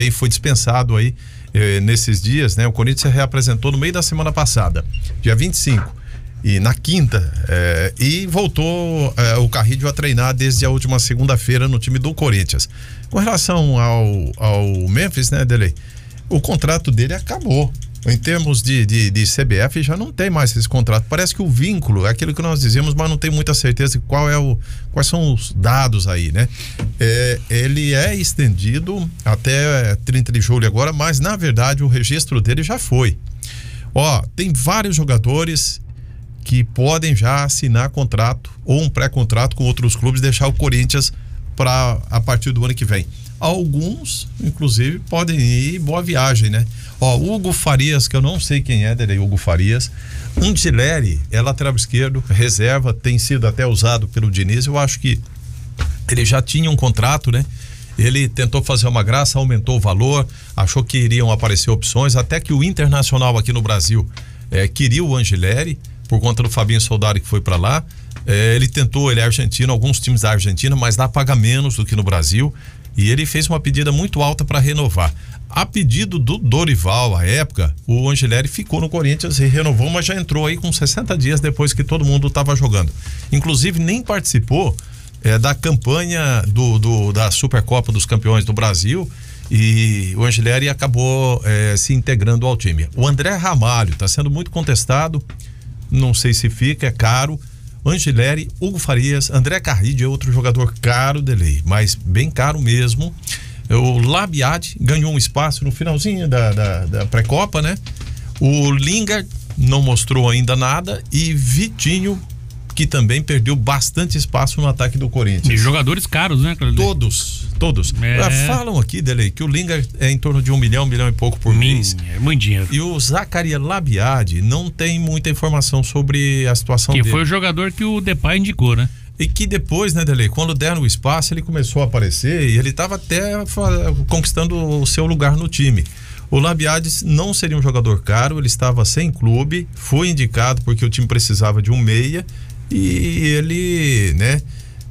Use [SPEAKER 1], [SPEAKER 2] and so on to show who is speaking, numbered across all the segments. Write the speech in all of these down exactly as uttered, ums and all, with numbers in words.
[SPEAKER 1] foi dispensado aí eh, nesses dias, né? O Corinthians se reapresentou no meio da semana passada, dia vinte e cinco, e na quinta, eh, e voltou eh, o Carrillo a treinar desde a última segunda-feira no time do Corinthians. Com relação ao, ao Memphis, né, Delei? O contrato dele acabou. Em termos de, de, de C B F, já não tem mais esse contrato. Parece que o vínculo é aquilo que nós dizemos, mas não tem muita certeza de qual é o, quais são os dados aí, né? É, ele é estendido até trinta de julho agora, mas na verdade o registro dele já foi. Ó, tem vários jogadores que podem já assinar contrato ou um pré-contrato com outros clubes, deixar o Corinthians para a partir do ano que vem. Alguns, inclusive, podem ir boa viagem, né? Ó, Hugo Farias, que eu não sei quem é dele, Hugo Farias. Angileri é lateral esquerdo, reserva, tem sido até usado pelo Diniz. Eu acho que ele já tinha um contrato, né? Ele tentou fazer uma graça, aumentou o valor, achou que iriam aparecer opções, até que o Internacional aqui no Brasil é, queria o Angileri, por conta do Fabinho Soldari que foi para lá. É, ele tentou, ele é argentino, alguns times da Argentina, mas lá paga menos do que no Brasil. E ele fez uma pedida muito alta para renovar. A pedido do Dorival, à época, o Angileri ficou no Corinthians e renovou, mas já entrou aí com sessenta dias depois que todo mundo estava jogando. Inclusive, nem participou é, da campanha do, do, da Supercopa dos Campeões do Brasil, e o Angileri acabou é, se integrando ao time. O André Ramalho está sendo muito contestado, não sei se fica, é caro. Angileri, Hugo Farias, André Carrillo é outro jogador caro dele, mas bem caro mesmo. O Labiade ganhou um espaço no finalzinho da, da, da pré-copa, né? O Lingard não mostrou ainda nada, e Vitinho, que também perdeu bastante espaço no ataque do Corinthians.
[SPEAKER 2] E jogadores caros, né, Claudio?
[SPEAKER 1] Todos, todos.
[SPEAKER 2] É.
[SPEAKER 1] Falam aqui, Delei, que o Lingard é em torno de um milhão, um milhão e pouco por
[SPEAKER 2] Min,
[SPEAKER 1] mês.
[SPEAKER 2] É muito dinheiro.
[SPEAKER 1] E o Zacaria Labiade não tem muita informação sobre a situação
[SPEAKER 2] que
[SPEAKER 1] dele.
[SPEAKER 2] Que foi o jogador que o Depay indicou, né?
[SPEAKER 1] E que depois, né, Delei, quando deram o espaço, ele começou a aparecer e ele estava até conquistando o seu lugar no time. O Labiade não seria um jogador caro, ele estava sem clube, foi indicado porque o time precisava de um meia, e ele, né,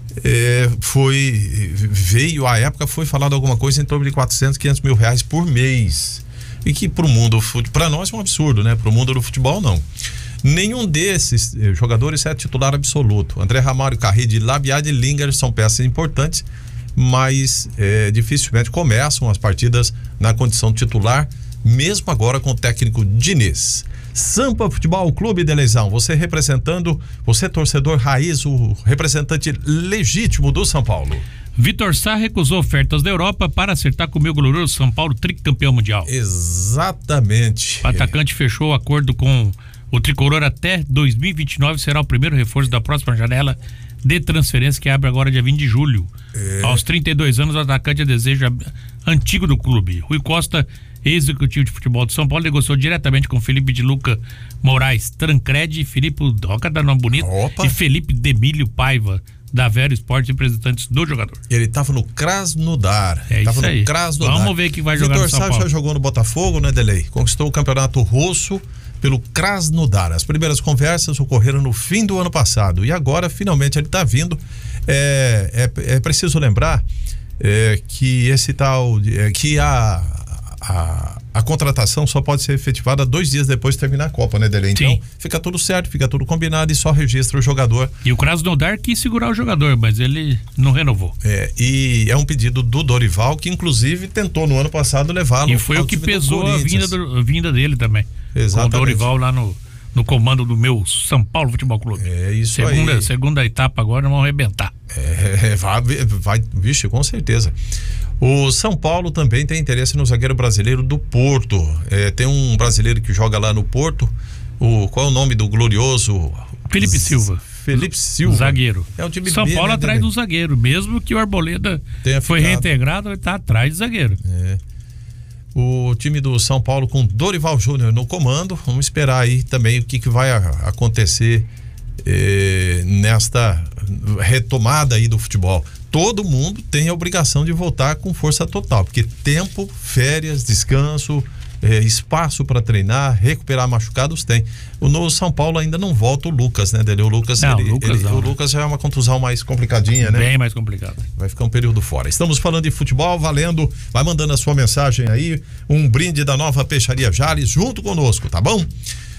[SPEAKER 1] é, foi, veio, à época foi falado alguma coisa em torno de quatrocentos, quinhentos mil reais por mês. E que pro mundo, para nós é um absurdo, né? Pro mundo do futebol, não. Nenhum desses jogadores é titular absoluto. André Ramalho, Carrillo, Labiade e Lingard são peças importantes, mas é, dificilmente começam as partidas na condição titular, mesmo agora com o técnico Diniz. Sampa Futebol Clube de Leizão, você representando, você torcedor raiz, o representante legítimo do São Paulo.
[SPEAKER 2] Vitor Sá recusou ofertas da Europa para acertar com o meu glorioso São Paulo, tricampeão mundial.
[SPEAKER 1] Exatamente.
[SPEAKER 2] O atacante fechou o acordo com o tricolor até dois mil e vinte e nove, será o primeiro reforço da próxima janela de transferência, que abre agora dia vinte de julho. É. Aos trinta e dois anos, o atacante é desejo antigo do clube. Rui Costa, ex-executivo de futebol de São Paulo, negociou diretamente com Felipe de Luca Moraes Tancredi, Felipe Doca, da nome bonito, Opa. e Felipe Demílio Paiva, da Vero Esporte, representantes do jogador.
[SPEAKER 1] Ele estava no Krasnodar.
[SPEAKER 2] É
[SPEAKER 1] tava
[SPEAKER 2] isso aí.
[SPEAKER 1] No Krasnodar.
[SPEAKER 2] Vamos ver que vai jogar
[SPEAKER 1] Vitor
[SPEAKER 2] no São
[SPEAKER 1] Sá
[SPEAKER 2] Paulo.
[SPEAKER 1] já jogou no Botafogo, né, Delei? Conquistou o campeonato russo pelo Krasnodar. As primeiras conversas ocorreram no fim do ano passado e agora finalmente ele está vindo. É, é, é preciso lembrar é, que esse tal é, que a, a a contratação só pode ser efetivada dois dias depois de terminar a Copa, né, Delei? Então, Sim. fica tudo certo, fica tudo combinado e só registra o jogador.
[SPEAKER 2] E o Krasnodar quis segurar o jogador, mas ele não renovou.
[SPEAKER 1] É, e é um pedido do Dorival, que inclusive tentou no ano passado levá-lo.
[SPEAKER 2] E foi o que pesou a vinda, do, a vinda dele também.
[SPEAKER 1] Exatamente.
[SPEAKER 2] Com o Dorival lá no, no comando do meu São Paulo Futebol Clube.
[SPEAKER 1] É isso
[SPEAKER 2] segunda,
[SPEAKER 1] aí.
[SPEAKER 2] Segunda etapa agora, vamos arrebentar.
[SPEAKER 1] É, vai, vai, vixe, com certeza. O São Paulo também tem interesse no zagueiro brasileiro do Porto. É, tem um brasileiro que joga lá no Porto. O, qual é o nome do glorioso?
[SPEAKER 2] Felipe Silva.
[SPEAKER 1] Felipe Silva.
[SPEAKER 2] Zagueiro.
[SPEAKER 1] É o time
[SPEAKER 2] São
[SPEAKER 1] B,
[SPEAKER 2] Paulo
[SPEAKER 1] né,
[SPEAKER 2] atrás
[SPEAKER 1] dele?
[SPEAKER 2] do zagueiro. Mesmo que o Arboleda
[SPEAKER 1] Tenha
[SPEAKER 2] foi
[SPEAKER 1] ficado.
[SPEAKER 2] reintegrado, ele está atrás do zagueiro.
[SPEAKER 1] É. O time do São Paulo com Dorival Júnior no comando. Vamos esperar aí também o que, que vai a, acontecer eh, nesta retomada aí do futebol. Todo mundo tem a obrigação de voltar com força total, porque tempo, férias, descanso, é, espaço para treinar, recuperar machucados tem. O no São Paulo ainda não volta o Lucas, né, dele? O Lucas,
[SPEAKER 2] não,
[SPEAKER 1] ele,
[SPEAKER 2] o, Lucas
[SPEAKER 1] ele,
[SPEAKER 2] não,
[SPEAKER 1] o Lucas já é uma contusão mais complicadinha, né?
[SPEAKER 2] Bem mais complicado.
[SPEAKER 1] Vai ficar um período fora. Estamos falando de futebol, valendo. Vai mandando a sua mensagem aí. Um brinde da Nova Peixaria Jales junto conosco, tá bom?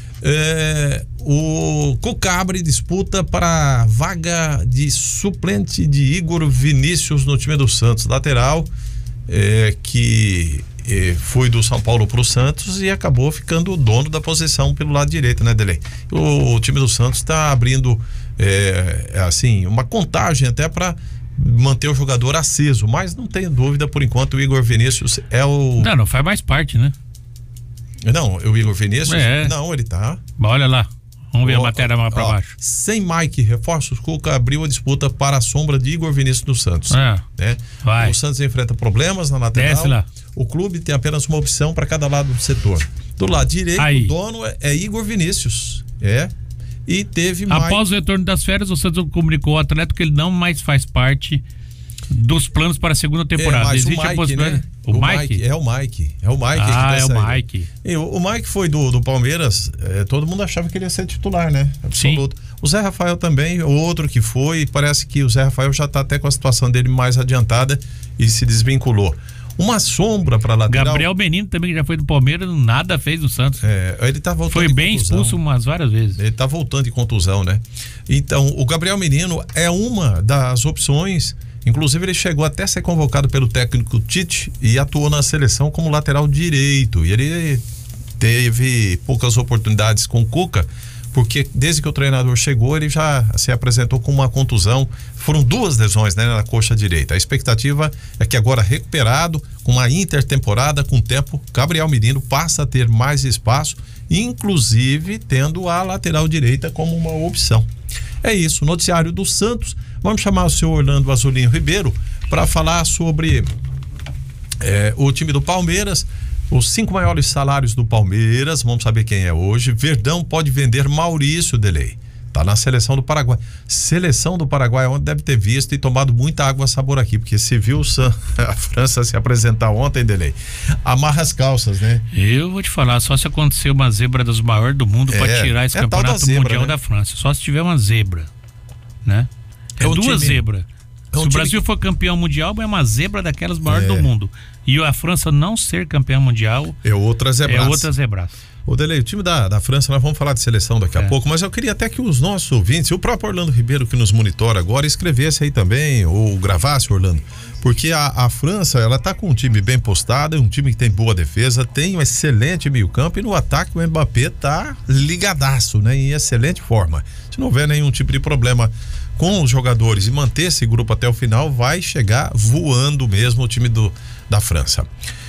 [SPEAKER 1] É, o Cuca abre disputa para vaga de suplente de Igor Vinícius no time do Santos, lateral é, que é, foi do São Paulo para o Santos e acabou ficando o dono da posição pelo lado direito, né, Delei? O, o time do Santos está abrindo é, assim uma contagem até para manter o jogador aceso, mas não tenho dúvida, por enquanto o Igor Vinícius é o...
[SPEAKER 2] Não, não faz mais parte, né?
[SPEAKER 1] Não, o Igor Vinícius,
[SPEAKER 2] é.
[SPEAKER 1] não, ele tá...
[SPEAKER 2] Olha lá, vamos ver
[SPEAKER 1] o,
[SPEAKER 2] a matéria mais pra
[SPEAKER 1] ó,
[SPEAKER 2] baixo.
[SPEAKER 1] Sem Mike reforços, Cuca abriu a disputa para a sombra de Igor Vinícius do Santos.
[SPEAKER 2] É.
[SPEAKER 1] Né?
[SPEAKER 2] Vai.
[SPEAKER 1] O Santos enfrenta problemas na lateral.
[SPEAKER 2] Desce lá.
[SPEAKER 1] O clube tem apenas uma opção para cada lado do setor. Do lado direito,
[SPEAKER 2] Aí.
[SPEAKER 1] o dono é, é Igor Vinícius. É. E teve mais...
[SPEAKER 2] Após o retorno das férias, o Santos comunicou ao atleta que ele não mais faz parte dos planos para a segunda temporada.
[SPEAKER 1] É, mas
[SPEAKER 2] Existe
[SPEAKER 1] o Mike,
[SPEAKER 2] a possibilidade.
[SPEAKER 1] né?
[SPEAKER 2] O,
[SPEAKER 1] o
[SPEAKER 2] Mike?
[SPEAKER 1] Mike? É o Mike. É o Mike.
[SPEAKER 2] Ah,
[SPEAKER 1] que
[SPEAKER 2] é
[SPEAKER 1] tá
[SPEAKER 2] o Mike.
[SPEAKER 1] E o, o Mike foi do, do Palmeiras, é, todo mundo achava que ele ia ser titular, né? Absoluto. Sim. O Zé Rafael também, outro que foi, parece que o Zé Rafael já tá até com a situação dele mais adiantada e se desvinculou. Uma sombra para lateral.
[SPEAKER 2] Gabriel Menino também, que já foi do Palmeiras, nada fez no Santos.
[SPEAKER 1] É, ele tá voltando.
[SPEAKER 2] Foi bem
[SPEAKER 1] contusão.
[SPEAKER 2] expulso umas várias vezes.
[SPEAKER 1] Ele tá voltando de contusão, né? Então, o Gabriel Menino é uma das opções. Inclusive, ele chegou até a ser convocado pelo técnico Tite e atuou na seleção como lateral direito. E ele teve poucas oportunidades com o Cuca, porque desde que o treinador chegou, ele já se apresentou com uma contusão. Foram duas lesões, né, na coxa direita. A expectativa é que agora recuperado, com uma intertemporada, com tempo, Gabriel Menino passa a ter mais espaço, inclusive tendo a lateral direita como uma opção. É isso, noticiário do Santos. Vamos chamar o senhor Orlando Azulinho Ribeiro para falar sobre é, o time do Palmeiras, os cinco maiores salários do Palmeiras. Vamos saber quem é hoje. Verdão pode vender Maurício Delei. Tá na seleção do Paraguai. Seleção do Paraguai, onde deve ter visto e tomado muita água sabor aqui, porque se viu a França se apresentar ontem, Delei, amarra as calças, né?
[SPEAKER 2] Eu vou te falar, só se acontecer uma zebra das maiores do mundo é, para tirar esse é campeonato zebra, mundial, né, da França. Só se tiver uma zebra, né? É, é um duas zebras. É um se o Brasil que... for campeão mundial, é uma zebra daquelas maiores é. do mundo. E a França não ser campeã mundial
[SPEAKER 1] é outra zebraça.
[SPEAKER 2] É outra zebraça.
[SPEAKER 1] Ô Delei, o time da, da França, nós vamos falar de seleção daqui a é. pouco, mas eu queria até que os nossos ouvintes, o próprio Orlando Ribeiro que nos monitora agora, escrevesse aí também, ou gravasse, Orlando, porque a, a França, ela tá com um time bem postado, um time que tem boa defesa, tem um excelente meio campo e no ataque o Mbappé tá ligadaço, né, em excelente forma. Se não houver nenhum tipo de problema com os jogadores e manter esse grupo até o final, vai chegar voando mesmo o time do, da França.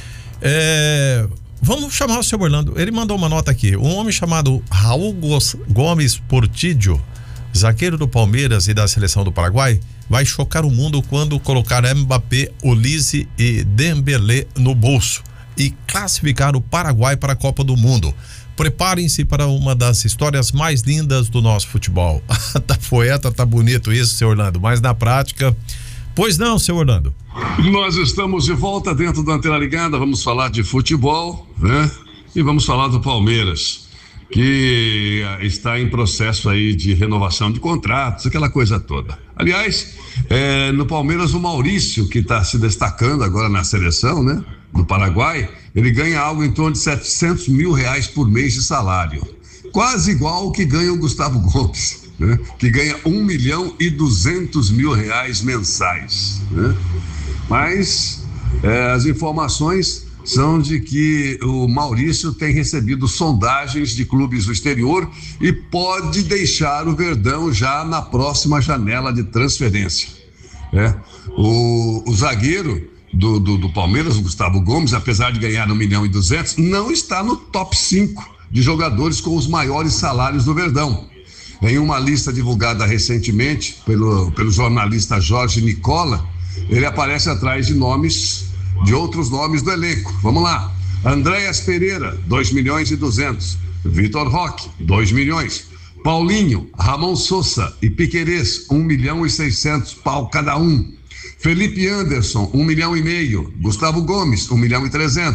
[SPEAKER 1] É... Vamos chamar o senhor Orlando. Ele mandou uma nota aqui. Um homem chamado Raul Gomes Portillo, zagueiro do Palmeiras e da seleção do Paraguai, vai chocar o mundo quando colocar Mbappé, Olise e Dembélé no bolso e classificar o Paraguai para a Copa do Mundo. Preparem-se para uma das histórias mais lindas do nosso futebol. Tá poeta, tá bonito isso, senhor Orlando, mas na prática... Pois não, seu Orlando.
[SPEAKER 3] Nós estamos de volta dentro da Antena Ligada, vamos falar de futebol, né? E vamos falar do Palmeiras, que está em processo aí de renovação de contratos, aquela coisa toda. Aliás, é, no Palmeiras o Maurício, que está se destacando agora na seleção, né? Do Paraguai, ele ganha algo em torno de setecentos mil reais por mês de salário. Quase igual o que ganha o Gustavo Gomes, né? Que ganha um milhão e duzentos mil reais mensais, né? Mas é, as informações são de que o Maurício tem recebido sondagens de clubes do exterior e pode deixar o Verdão já na próxima janela de transferência, né? O, o zagueiro do, do, do Palmeiras, o Gustavo Gomes, apesar de ganhar um milhão e duzentos, não está no top cinco de jogadores com os maiores salários do Verdão. Em uma lista divulgada recentemente pelo, pelo jornalista Jorge Nicola, ele aparece atrás de nomes, de outros nomes do elenco. Vamos lá. Andréas Pereira, dois milhões e duzentos. Vitor Roque, dois milhões. Paulinho, Ramon Sousa e Piquerez, um milhão e seiscentos pau cada um. Felipe Anderson, um milhão e meio. Gustavo Gomes, um milhão e trezentos.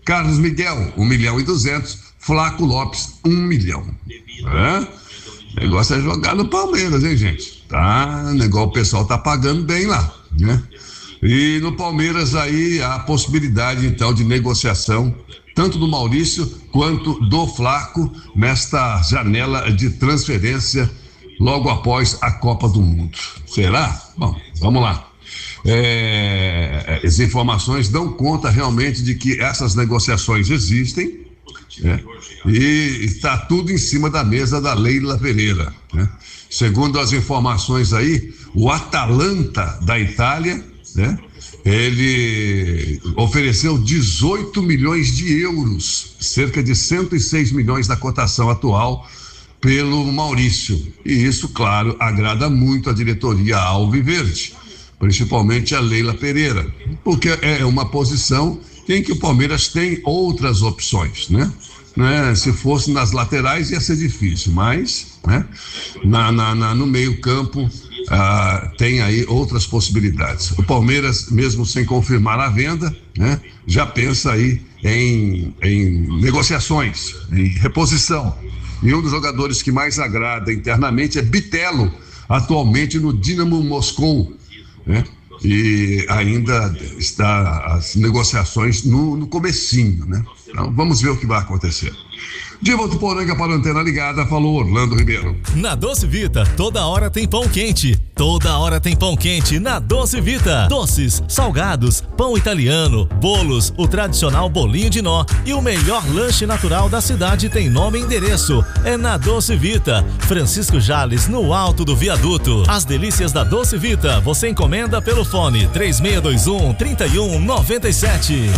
[SPEAKER 3] Carlos Miguel, um milhão e duzentos. Flaco Lopes, um milhão. É? O negócio é jogar no Palmeiras, hein, gente? Tá, negócio, o pessoal tá pagando bem lá, né? E no Palmeiras aí a possibilidade, então, de negociação, tanto do Maurício quanto do Flaco, nesta janela de transferência logo após a Copa do Mundo. Será? Bom, vamos lá. É, as informações dão conta realmente de que essas negociações existem, né? E está tudo em cima da mesa da Leila Pereira, né? Segundo as informações aí, o Atalanta da Itália, né? Ele ofereceu dezoito milhões de euros, cerca de cento e seis milhões da cotação atual, pelo Maurício. E isso, claro, agrada muito a diretoria alviverde, principalmente a Leila Pereira, porque é uma posição em que o Palmeiras tem outras opções, né? Né? Se fosse nas laterais ia ser difícil, mas, né? na, na, na, no meio campo ah, tem aí outras possibilidades. O Palmeiras, mesmo sem confirmar a venda, né? Já pensa aí em, em negociações, em reposição. E um dos jogadores que mais agrada internamente é Bitelo, atualmente no Dinamo Moscou, né? E ainda está as negociações no, no comecinho, né? Então vamos ver o que vai acontecer. De Votuporanga para a Antena Ligada, falou Orlando Ribeiro.
[SPEAKER 4] Na Doce Vita, toda hora tem pão quente. Toda hora tem pão quente na Doce Vita. Doces, salgados, pão italiano, bolos, o tradicional bolinho de nó e o melhor lanche natural da cidade tem nome e endereço. É na Doce Vita, Francisco Jales, no alto do viaduto. As delícias da Doce Vita, você encomenda pelo fone três seis dois um, três um nove sete.